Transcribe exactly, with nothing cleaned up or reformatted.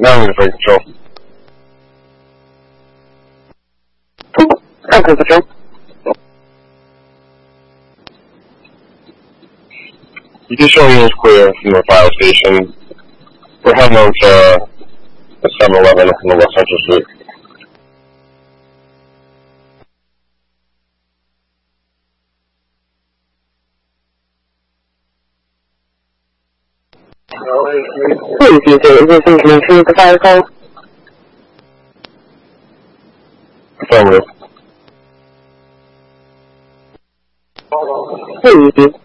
Now I'm in flight control. Airport Patrol. You can show me is clear from the fire station. We're heading on to the seven eleven in the West Central Street. Please use it. Is this in connection with the fire call? Affirmative. Please use